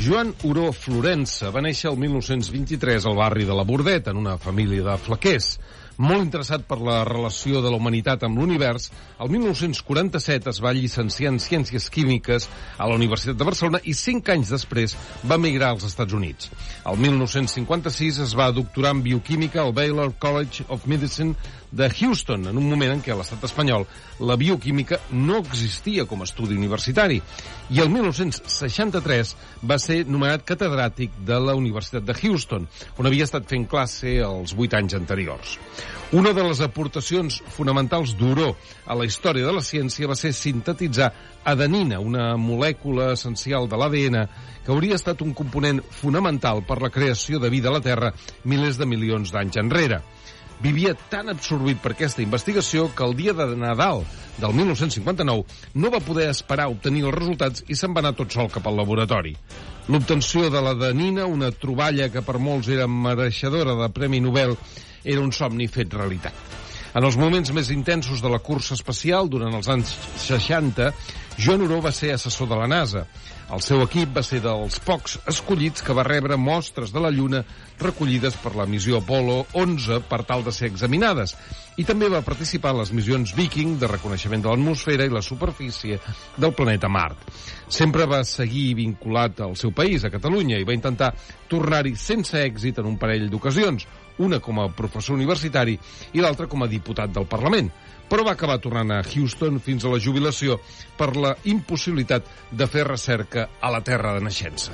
Joan Oró Florença va néixer el 1923 al barri de la Bordeta, en una família de flequers. Molt interessat per la relació de la humanitat amb l'univers, el 1947 es va llicenciar en Ciències Químiques a la Universitat de Barcelona i 5 anys després va emigrar als Estats Units. El 1956 es va doctorar en bioquímica al Baylor College of Medicine de Houston, en un moment en què a l'estat espanyol la bioquímica no existia com a estudi universitari. I el 1963 va ser nomenat catedràtic de la Universitat de Houston, on havia estat fent classe els 8 anys anteriors. Una de les aportacions fonamentals d'Oró a la història de la ciència va ser sintetitzar adenina, una molècula essencial de l'ADN que hauria estat un component fonamental per la creació de vida a la Terra milers de milions d'anys enrere. Vivia tan absorbit per aquesta investigació que el dia de Nadal del 1959 no va poder esperar a obtenir els resultats i se'n va anar tot sol cap al laboratori. L'obtenció de l'adenina, una troballa que per molts era mereixedora de Premi Nobel, era un somni fet realitat. En els moments més intensos de la cursa espacial, durant els anys 60, Joan Oró va ser assessor de la NASA. El seu equip va ser dels pocs escollits que va rebre mostres de la Lluna recollides per la missió Apolo 11 per tal de ser examinades. I també va participar en les missions Viking de reconeixement de l'atmosfera i la superfície del planeta Mart. Sempre va seguir vinculat al seu país, a Catalunya, i va intentar tornar-hi sense èxit en un parell d'ocasions, una com a professor universitari i l'altra com a diputat del Parlament. Però va acabar tornant a Houston fins a la jubilació per la impossibilitat de fer recerca a la terra de naixença.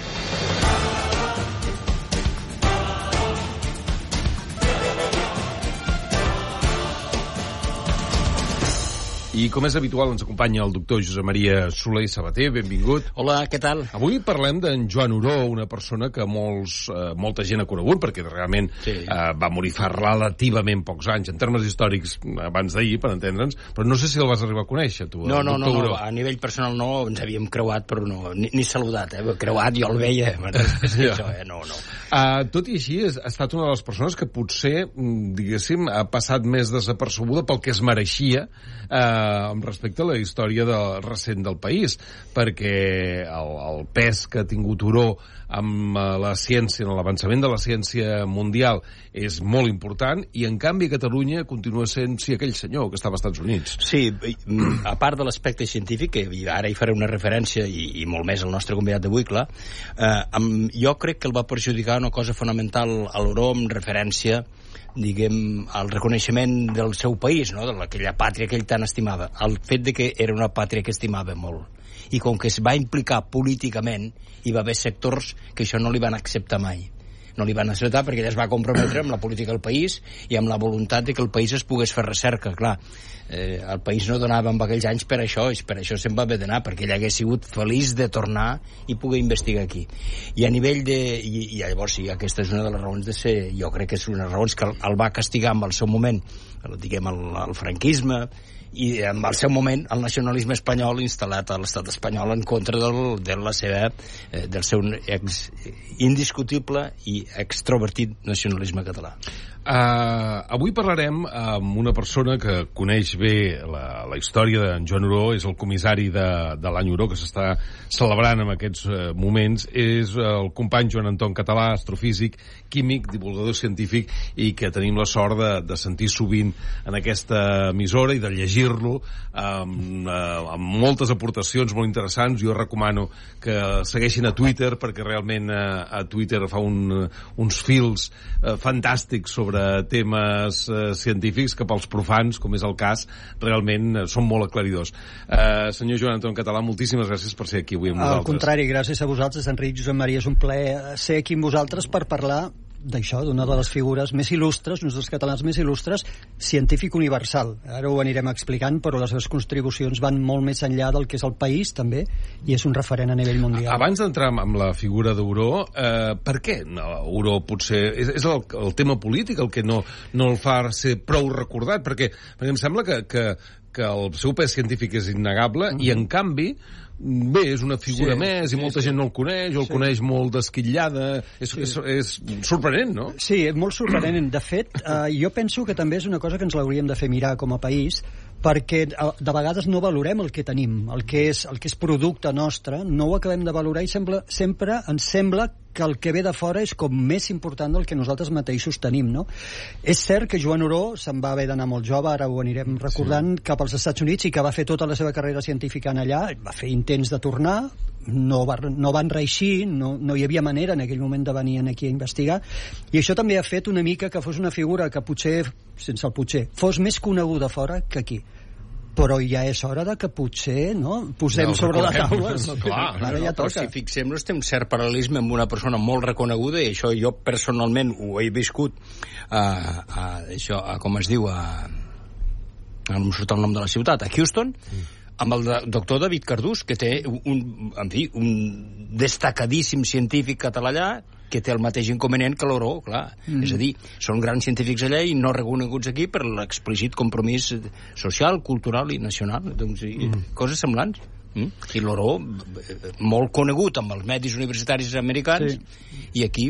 I com és habitual ens acompanya el doctor Josep Maria Soler i Sabater. Benvingut. Hola, què tal? Avui parlem d'en Joan Oró, una persona que molta gent ha conegut, perquè realment va morir fa relativament pocs anys, en termes històrics abans d'ahir, per entendre'ns, però no sé si el vas arribar a conèixer, tu. No, a nivell personal no, ens havíem creuat, però no, ni saludat, creuat jo el veia, no. Tot i així, ha estat una de les persones que potser, diguéssim, ha passat més desapercebuda pel que es mereixia amb respecte a la història recent del país, perquè el pes que ha tingut Oró amb la ciència, en l'avançament de la ciència mundial, és molt important, i en canvi Catalunya continua sent, aquell senyor que estava als Estats Units. Sí, a part de l'aspecte científic, que ara hi faré una referència, i molt més al nostre convidat d'avui, clar, jo crec que el va perjudicar una cosa fonamental a l'Oró en referència, diguem, al reconeixement del seu país, no? D'aquella pàtria que ell tant estimava, el fet de que era una pàtria que estimava molt, i com que es va implicar políticament, hi va haver sectors que això no li van acceptar mai. No li van acceptar perquè ella es va comprometre amb la política del país i amb la voluntat de que el país es pogués fer recerca. Clar, el país no donava en aquells anys per això, i per això se'n va haver d'anar, perquè ell hagués sigut feliç de tornar i poder investigar aquí. I a nivell de... I llavors sí, aquesta és una de les raons de ser... Jo crec que és una de les raons que el va castigar en el seu moment, diguem, el franquisme, i en el seu moment el nacionalisme espanyol instal·lat a l'estat espanyol en contra del seu indiscutible i extrovertit nacionalisme català. Avui parlarem amb una persona que coneix bé la història d'en Joan Oró, és el comissari de l'any Oró que s'està celebrant en aquests moments, és el company Joan Anton Català, astrofísic, químic, divulgador científic, i que tenim la sort de sentir sovint en aquesta emissora i de llegir-lo amb moltes aportacions molt interessants. Jo recomano que segueixin a Twitter, perquè realment a Twitter fa uns fils fantàstics sobre temes científics que pels profans, com és el cas, realment són molt aclaridors. Senyor Joan Anton Català, moltíssimes gràcies per ser aquí avui amb nosaltres. Al contrari, gràcies a vosaltres, Enric, Josep Maria, és un plaer ser aquí amb vosaltres per parlar d'això, d'una de les figures més il·lustres, uns dels catalans més il·lustres, científic universal. Ara ho anirem explicant, però les seves contribucions van molt més enllà del que és el país, també, i és un referent a nivell mundial. Abans d'entrar amb la figura d'Oró, per què Oró potser... És el tema polític el que no el fa ser prou recordat? Perquè em sembla que el seu pes científic és innegable, i en canvi bé, és una figura més i molta gent no el coneix, o el coneix molt desquitllada. És sorprenent, no? Sí, és molt sorprenent. De fet, jo penso que també és una cosa que ens l'hauríem de fer mirar com a país, perquè de vegades no valorem el que tenim, el que és producte nostre, no ho acabem de valorar i sempre ens sembla que el que ve de fora és com més important del que nosaltres mateixos tenim, no? És cert que Joan Oró se'n va haver d'anar molt jove, ara ho anirem recordant, cap als Estats Units, i que va fer tota la seva carrera científica en allà, va fer intents de tornar, no van reeixir, no hi havia manera en aquell moment de venir aquí a investigar, i això també ha fet una mica que fos una figura que potser, sense el potser, fos més coneguda fora que aquí. Però ja és hora de que potser posem sobre la taula. Ara ja toca. Però si fixem-nos, té un cert paral·lelisme amb una persona molt reconeguda, i això jo personalment ho he viscut com es diu, no em surt el nom de la ciutat, a Houston, amb el doctor David Cardús, que té un destacadíssim científic català allà, que té el mateix inconvenient que l'Oró, clar. És a dir, són grans científics allà i no reconeguts aquí per l'explícit compromís social, cultural i nacional. Doncs, coses semblants. I l'Oró, molt conegut amb els medis universitaris americans, i aquí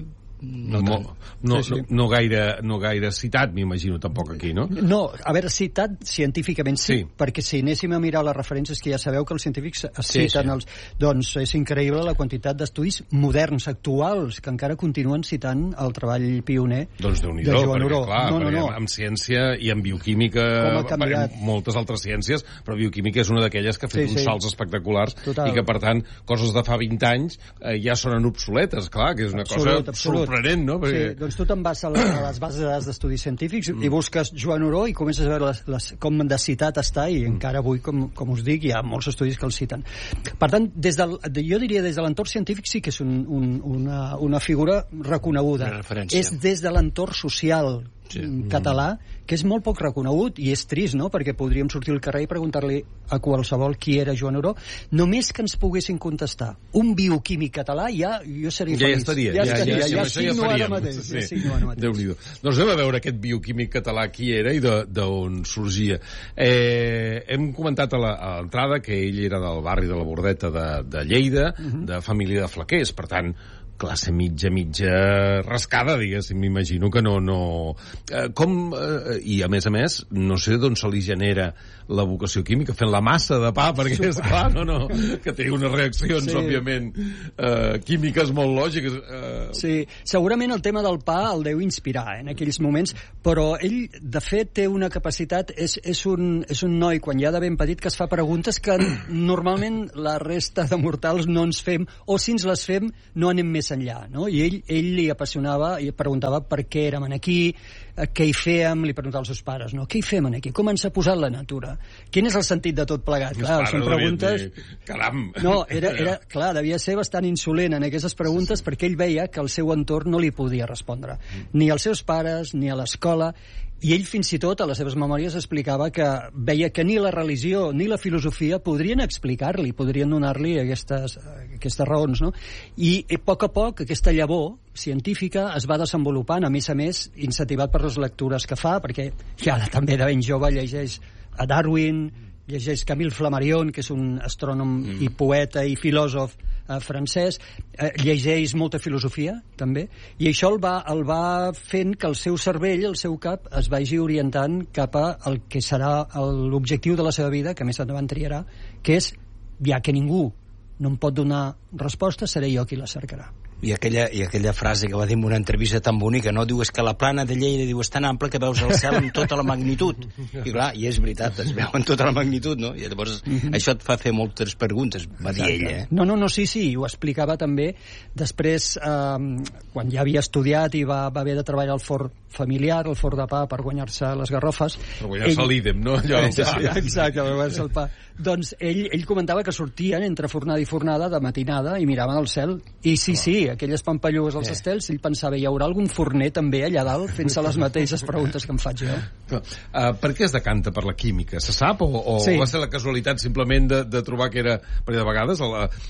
no gaire citat, m'imagino, tampoc aquí, no? No, a veure, citat científicament sí, perquè si anéssim a mirar les referències, que ja sabeu que els científics es citen, doncs és increïble la quantitat d'estudis moderns, actuals, que encara continuen citant el treball pioner de Joan Oró. Clar, en ciència i en bioquímica, en moltes altres ciències, però bioquímica és una d'aquelles que ha fet uns salts espectaculars i que, per tant, coses de fa 20 anys ja sonen obsoletes, clar, que és una cosa sorprenent, no? Sí, doncs tu te'n vas a les bases de dades d'estudis científics i busques Joan Oró i comences a veure com de citat està, i encara avui, com us dic, hi ha molts estudis que el citen. Per tant, jo diria des de l'entorn científic sí que és una figura reconeguda. És des de l'entorn social català, que és molt poc reconegut, i és trist, no?, perquè podríem sortir al carrer i preguntar-li a qualsevol qui era Joan Oró. Només que ens poguessin contestar un bioquímic català, jo seria feliç. Ja signo ara mateix. Déu-n'hi-do. Doncs anem a veure aquest bioquímic català qui era i d'on sorgia. Hem comentat a l'entrada que ell era del barri de la Bordeta de Lleida, de família de flaquers, per tant, classe mitja rascada, diguéssim, m'imagino que no... I, a més, no sé d'on se li genera la vocació química, fent la massa de pa, perquè és clar, que té unes reaccions, òbviament, químiques molt lògiques. Sí, segurament el tema del pa el deu inspirar en aquells moments, però ell, de fet, té una capacitat, és un noi, quan ja de ben petit, que es fa preguntes que normalment la resta de mortals no ens fem, o si ens les fem, no anem més enllà, no? I ell li apassionava i preguntava per què érem aquí, què hi fèiem, li preguntava als seus pares, no? Què hi fem aquí? Com ens ha posat la natura? Quin és el sentit de tot plegat? Clar, són preguntes... Caram! No, clar, devia ser bastant insolent en aquestes preguntes, perquè ell veia que el seu entorn no li podia respondre. Ni als seus pares, ni a l'escola, i ell fins i tot a les seves memòries explicava que veia que ni la religió ni la filosofia podrien explicar-li, podrien donar-li aquestes raons, no? I a poc aquesta llavor científica es va desenvolupant, a més, incentivat per les lectures que fa, perquè ja també de ben jove llegeix a Darwin, llegeix Camille Flammarion, que és un astrònom i poeta i filòsof francès, llegeix molta filosofia també, i això el va fent que el seu cervell, el seu cap, es vagi orientant cap al que serà l'objectiu de la seva vida, que més endavant triarà, que és, ja que ningú no em pot donar resposta, seré jo qui la cercarà. I aquella frase que va dir en una entrevista tan bonica, no? Diu, és que la plana de Lleida, diu, és tan ampla que veus el cel amb tota la magnitud. I clar, i és veritat, es veu en tota la magnitud, no? I llavors això et fa fer moltes preguntes, va dir ella. No, sí, ho explicava també. Després, quan ja havia estudiat i va haver de treballar al forn familiar, el forn de pa, per guanyar-se les garrofes... Per guanyar-se l'ídem, no? Exacte, per guanyar-se el pa. Doncs ell comentava que sortien entre fornada i fornada de matinada i miraven al cel. I sí, aquelles pampallugues als estels, ell pensava, hi haurà algun forner també allà dalt fent-se les mateixes preguntes que em faig jo. Per què es decanta per la química? Se sap? O va ser la casualitat simplement de trobar que era... Perquè de vegades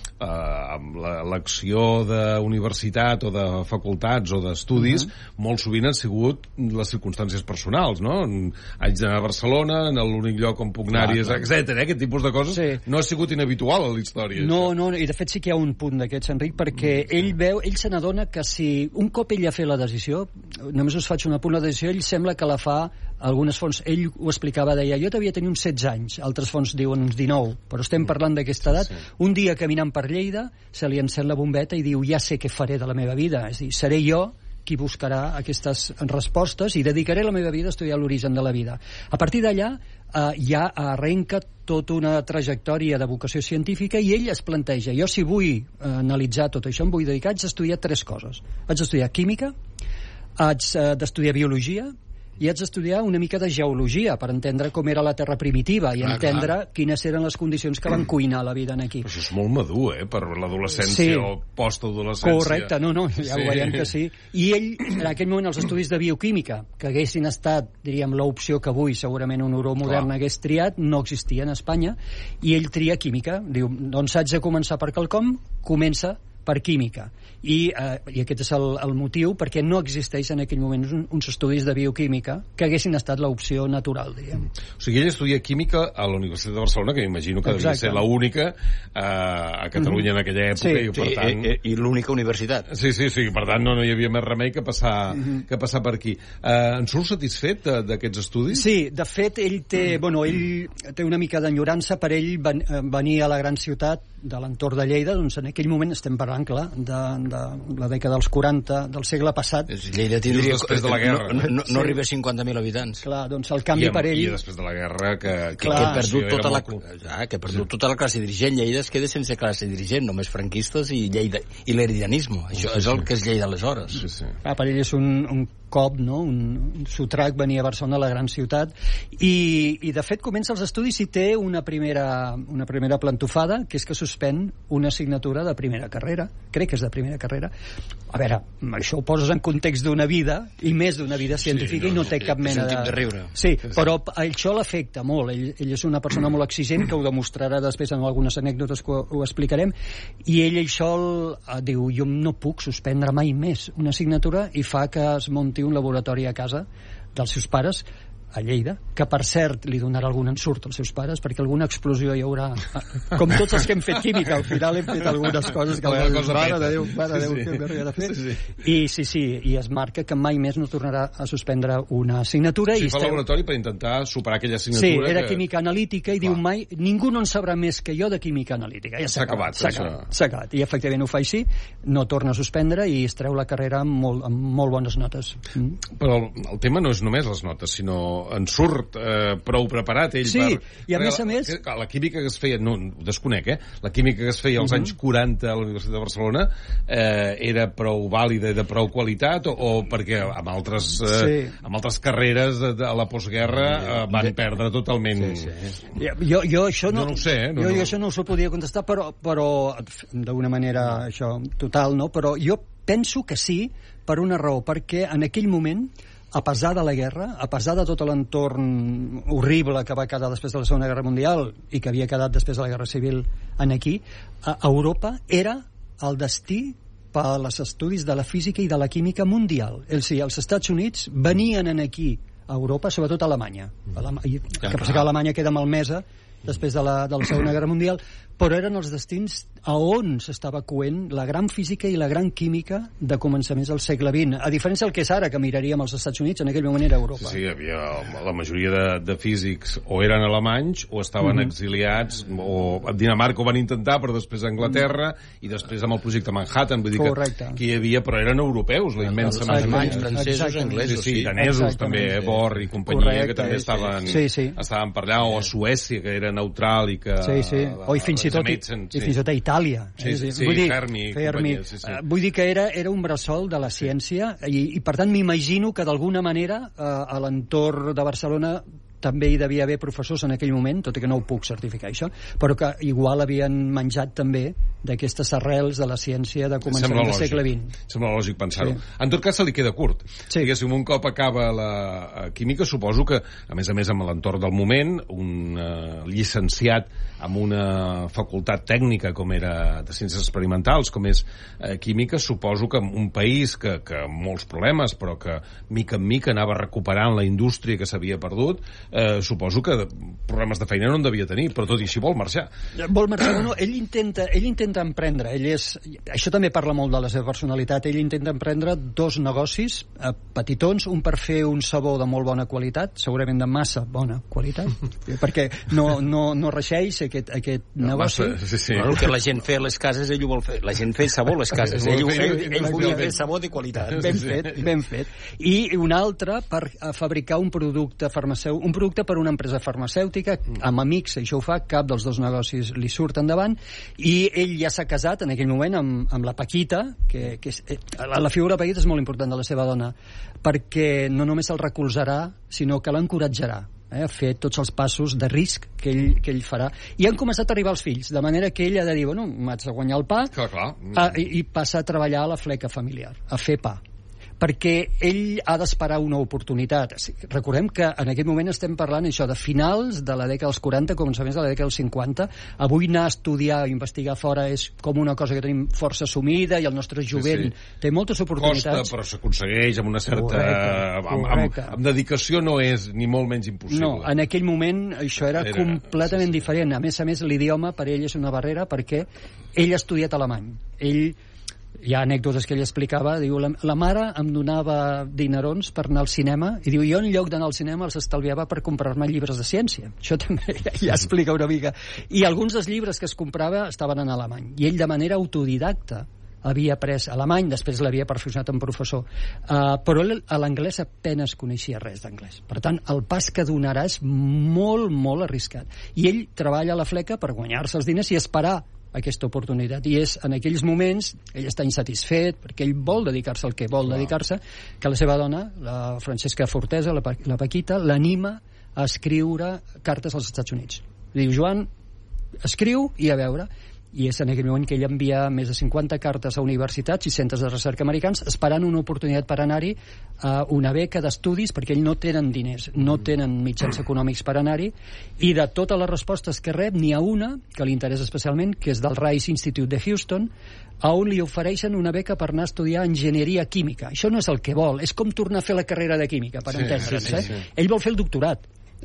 amb l'acció d'universitat o de facultats o d'estudis molt sovint han sigut les circumstàncies personals, no? Haig d'anar a Barcelona, en l'únic lloc on puc anar-hi, etc. Aquest tipus de coses no ha sigut inhabitual a la història. No, i de fet sí que hi ha un punt d'aquests, Enric, perquè ell veu ell se n'adona que si un cop ell ha fet la decisió, només us faig un apunt, la decisió, ell sembla que la fa algunes fonts, ell ho explicava, deia, jo devia tenir uns 16 anys, altres fonts diuen uns 19, però estem parlant d'aquesta edat. Un dia caminant per Lleida se li encén la bombeta i diu, ja sé què faré de la meva vida, és a dir, seré jo qui buscarà aquestes respostes i dedicaré la meva vida a estudiar l'origen de la vida. A partir d'allà ja arrenca tota una trajectòria de vocació científica i ell es planteja, jo si vull analitzar tot això em vull dedicar, haig d'estudiar 3 coses. Haig d'estudiar química, haig d'estudiar biologia i haig d'estudiar una mica de geologia per entendre com era la Terra primitiva i entendre quines eren les condicions que van cuinar la vida aquí. Però això és molt madur, per l'adolescència o postadolescència. Correcte, no, ja ho veiem que sí. I ell, en aquell moment, els estudis de bioquímica, que haguessin estat, diríem, l'opció que avui segurament un neuromodern hagués triat, no existia en Espanya, i ell tria química. Diu, doncs haig de començar per quelcom, comença per química. I aquest és el motiu perquè no existeix en aquell moment uns estudis de bioquímica que haguessin estat l'opció natural, diríem. O sigui, ell estudia química a la Universitat de Barcelona, que m'imagino que devia ser l'única a Catalunya en aquella època, i per tant... I l'única universitat. Sí, per tant no hi havia més remei que passar per aquí. En surt satisfet d'aquests estudis? Sí, de fet, ell té una mica d'enyorança per ell venir a la gran ciutat de l'entorn de Lleida, doncs en aquell moment estem parlant, clar, de la dècada dels 40 del segle passat. Lleida tindria... Després de la guerra. No arriba a 50.000 habitants. Clar, doncs el canvi per ell... I després de la guerra que ha perdut tota la classe dirigent. Lleida es queda sense classe dirigent, només franquistes i l'heredianisme. Això és el que és Lleida aleshores. Per ell és un cop, no? Un sotrac venir a Barcelona, a la gran ciutat, i de fet comença els estudis i té una primera plantofada, que és que suspèn una assignatura de primera carrera, crec que és de primera carrera. A veure, això ho poses en context d'una vida, i més d'una vida científica, i no té cap mena de riure. Sí, però això l'afecta molt. Ell és una persona molt exigent, que ho demostrarà després en algunes anècdotes que ho explicarem, i ell això diu, jo no puc suspendre mai més una assignatura, i fa que es munti un laboratori a casa dels seus pares a Lleida, que per cert li donarà algun ensurt als seus pares, perquè alguna explosió hi haurà, com tots els que hem fet química, al final hem fet algunes coses que mare de Déu, que m'he de fer. I es marca que mai més no tornarà a suspendre una assignatura. Sí, fa laboratori per intentar superar aquella assignatura. Sí, era química analítica, i diu mai, ningú no en sabrà més que jo de química analítica. Ja s'ha acabat. I efectivament ho fa així, no torna a suspendre i es treu la carrera amb molt bones notes. Però el tema no és només les notes, sinó en surt prou preparat ell i a més la química que es feia, no ho desconec, la química que es feia als anys 40 a la Universitat de Barcelona era prou vàlida i de prou qualitat, o perquè amb altres carreres a la postguerra van perdre totalment. Jo això no ho sé, jo això no us ho podia contestar, però d'una manera això total, no? Però jo penso que sí, per una raó, perquè en aquell moment, a pesar de la guerra, a pesar de tot l'entorn horrible que va quedar després de la Segona Guerra Mundial i que havia quedat després de la Guerra Civil aquí, Europa era el destí per als estudis de la física i de la química mundial. Els Estats Units venien aquí a Europa, sobretot a Alemanya. Que passa que Alemanya queda malmesa després de la Segona Guerra Mundial, però eren els destins a on s'estava coent la gran física i la gran química de començaments del segle XX. A diferència del que és ara, que miraríem als Estats Units, en aquell moment era Europa. Sí, la majoria de físics o eren alemanys o estaven exiliats, o a Dinamarca ho van intentar, però després a Anglaterra, i després amb el projecte Manhattan, vull dir que hi havia, però eren europeus, la immensa majoria. Alemanys, francesos, anglesos. Sí, danesos també, Bohr i companyia, que també estaven per allà, o a Suècia, que era neutral i que... O fins i tot a Itàlia. Fermi. Vull dir que era un bressol de la ciència, i per tant m'imagino que d'alguna manera a l'entorn de Barcelona també hi devia haver professors en aquell moment, tot i que no ho puc certificar això, però que igual havien menjat també d'aquestes arrels de la ciència de començament del segle XX. Sembla lògic pensar-ho. En tot cas, se li queda curt. Diguéssim, un cop acaba la química, suposo que, a més amb l'entorn del moment, un llicenciat amb una facultat tècnica com era de ciències experimentals, com és química, suposo que un país que amb molts problemes, però que mica en mica anava recuperant la indústria que s'havia perdut, suposo que problemes de feina no en devia tenir, però tot i així vol marxar. Vol marxar, no, ell intenta emprendre, això també parla molt de la seva personalitat, ell intenta emprendre 2 negocis petitons, un per fer un sabó de molt bona qualitat, segurament de massa bona qualitat, perquè no reixeix aquest negoci. Sí. Bueno, el que la gent fer a les cases, ell ho vol fer. La gent fer sabó a les cases, ell volia fer sabó de qualitat. Ben fet. I un altre per fabricar un producte farmacèutic, un producte per una empresa farmacèutica, amb amics, això ho fa, cap dels 2 negocis li surt endavant, i ell ja s'ha casat en aquell moment amb la Paquita, que la figura de Paquita és molt important de la seva dona, perquè no només el recolzarà, sinó que l'encoratjarà a fer tots els passos de risc que ell farà. I han començat a arribar els fills, de manera que ell ha de dir, bueno, m'haig de guanyar el pa, clar. I passa a treballar a la fleca familiar, a fer pa, perquè ell ha d'esperar una oportunitat. Recordem que en aquest moment estem parlant això de finals de la dècada dels 40, començaments de la dècada dels 50. Avui anar a estudiar o investigar fora és com una cosa que tenim força assumida i el nostre jovent té moltes oportunitats. Costa, però s'aconsegueix amb una certa... Correcte. Amb dedicació no és ni molt menys impossible. No, en aquell moment això era completament diferent. A més, l'idioma per ell és una barrera perquè ell ha estudiat alemany. Hi ha anècdotes que ell explicava, diu, la mare em donava dinerons per anar al cinema, i diu, jo en lloc d'anar al cinema els estalviava per comprar-me llibres de ciència. Això també ja explica una mica. I alguns dels llibres que es comprava estaven en alemany, i ell de manera autodidacta havia après alemany, després l'havia perfeccionat en professor, però a l'anglès apenas coneixia res d'anglès. Per tant, el pas que donarà és molt, molt arriscat. I ell treballa a la fleca per guanyar-se els diners i esperar aquesta oportunitat, i és en aquells moments ell està insatisfet perquè ell vol dedicar-se al que vol dedicar-se, que la seva dona, la Francesca Fortesa, la Paquita, l'anima a escriure cartes als Estats Units. Diu, Joan, escriu i a veure. I és en aquell moment que ell envia més de 50 cartes a universitats i centres de recerca americans esperant una oportunitat per anar-hi a una beca d'estudis, perquè ells no tenen diners, no tenen mitjans econòmics per anar-hi, i de totes les respostes que rep n'hi ha una que li interessa especialment, que és del Rice Institute de Houston, on li ofereixen una beca per anar a estudiar enginyeria química. Això no és el que vol, és com tornar a fer la carrera de química, per entendre'ns. Sí. Ell vol fer el doctorat.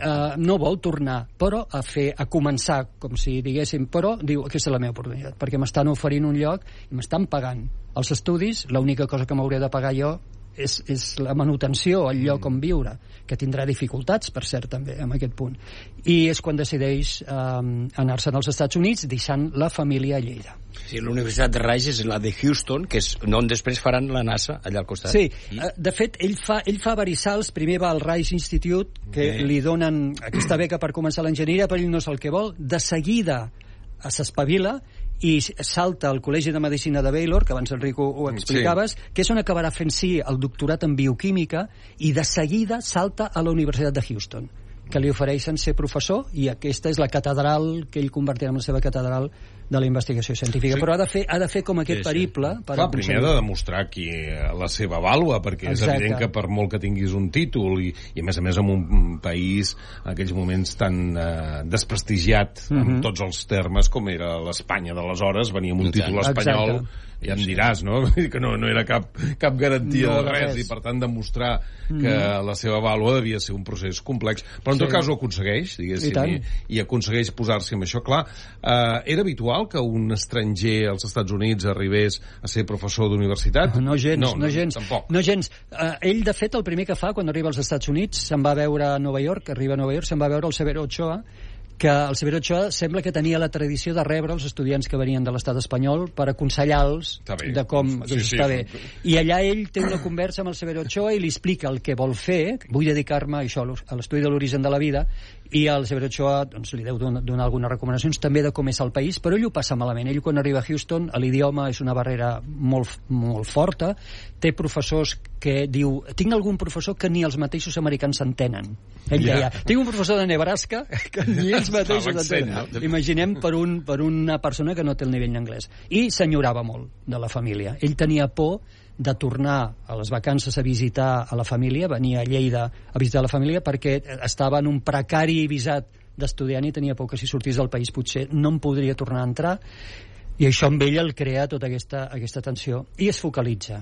No vol tornar, però a començar, com si diguéssim, però diu, aquesta és la meva oportunitat, perquè m'estan oferint un lloc i m'estan pagant els estudis, l'única cosa que m'hauré de pagar jo és la manutenció, el lloc on viure, que tindrà dificultats, per cert, també, en aquest punt. I és quan decideix anar-se'n als Estats Units, deixant la família a Lleida. Sí, la Universitat de Rice és la de Houston, que és on després faran la NASA, allà al costat. Sí, de fet, ell fa varisalts, primer va al Rice Institute, que li donen aquesta beca per començar l'enginyeria, però ell no és el que vol. De seguida s'espavila i salta al Col·legi de Medicina de Baylor, que abans Enric ho explicaves, que és on acabarà fent el doctorat en bioquímica, i de seguida salta a la Universitat de Houston, que li ofereixen ser professor, i aquesta és la catedral que ell convertirà en la seva catedral de la investigació científica. Però ha de fer com aquest periple per primer ha de demostrar aquí la seva vàlua, perquè és evident que per molt que tinguis un títol i a més en un país en aquells moments tan desprestigiat en tots els termes com era l'Espanya d'aleshores, venia amb un títol espanyol, ja em diràs, no? Que no era cap garantia de res, i per tant demostrar que la seva vàlua devia ser un procés complex, però en tot cas ho aconsegueix, diguéssim, i aconsegueix posar-se amb això. Clar, era habitual que un estranger als Estats Units arribés a ser professor d'universitat? No gens. Tampoc. No gens. Ell, de fet, el primer que fa quan arriba als Estats Units, se'n va a veure a Nova York, se'n va a veure el Severo Ochoa, que el Severo Ochoa sembla que tenia la tradició de rebre els estudiants que venien de l'estat espanyol per aconsellar-los de com està bé. I allà ell té una conversa amb el Severo Ochoa i li explica el que vol fer, vull dedicar-me a això, a l'estudi de l'origen de la vida, i el Severo Ochoa li deu donar algunes recomanacions també de com és el país, però ell ho passa malament. Ell, quan arriba a Houston, l'idioma és una barrera molt, molt forta, té professors que diu, tinc algun professor que ni els mateixos americans s'entenen. Ell deia, tinc un professor de Nebraska que ni ells mateixos s'entenen. Imaginem per una persona que no té el nivell d'anglès. I s'enyorava molt de la família. Ell tenia por de tornar a les vacances a visitar a la família, venia a Lleida a visitar la família perquè estava en un precari visat d'estudiant i tenia por que si sortís del país potser no em podria tornar a entrar, i això amb ell el crea tota aquesta tensió i es focalitza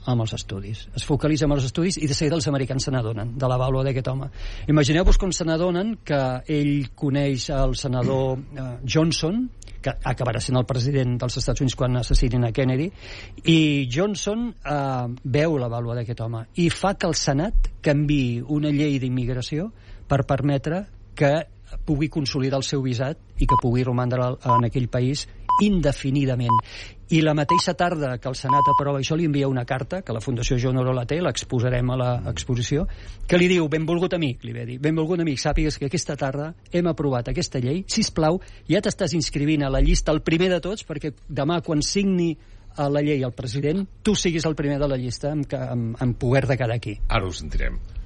amb els estudis. Es focalitza en els estudis i de seguida els americans se n'adonen de la vàlua d'aquest home. Imagineu-vos com se n'adonen que ell coneix el senador Johnson, que acabarà sent el president dels Estats Units quan assassinin a Kennedy, i Johnson veu la vàlua d'aquest home i fa que el Senat canviï una llei d'immigració per permetre que pugui consolidar el seu visat i que pugui romandre en aquell país indefinidament. I la mateixa tarda que el Senat aprova això, li envia una carta, que la Fundació Joan Oró la té, l'exposarem a l'exposició, que li diu: benvolgut amic, li ve dir, benvolgut amic, sàpigues que aquesta tarda hem aprovat aquesta llei, sisplau, ja t'estàs inscrivint a la llista el primer de tots, perquè demà quan signi la llei el president, tu siguis el primer de la llista en poder de quedar aquí. Ara ho sentirem.